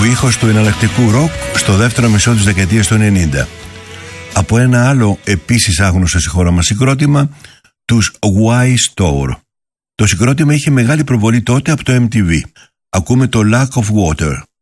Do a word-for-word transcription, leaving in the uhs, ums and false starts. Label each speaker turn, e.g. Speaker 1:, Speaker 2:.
Speaker 1: Ο ήχος του εναλλακτικού ροκ στο δεύτερο μισό της δεκαετίας του ενενήντα. Από ένα άλλο επίσης άγνωστο στη χώρα μας συγκρότημα, τους Y-Store. Το συγκρότημα είχε μεγάλη προβολή τότε από το εμ τι βι. Ακούμε το Lack of Water.